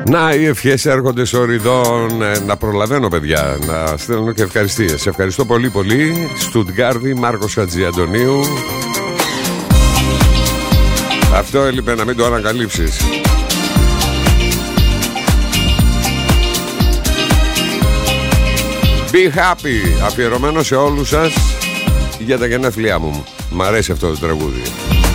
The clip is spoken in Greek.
Να, οι ευχές έρχονται σοριδών. Να προλαβαίνω, παιδιά, να στέλνω και ευχαριστίες. Ευχαριστώ πολύ πολύ. Στουτγκάρδη, Μάρκος Χατζιαντονίου. Αυτό έλειπε να μην το ανακαλύψεις. Be happy, αφιερωμένο σε όλους σας για τα γενέθλιά μου. Μ' αρέσει αυτό το τραγούδι.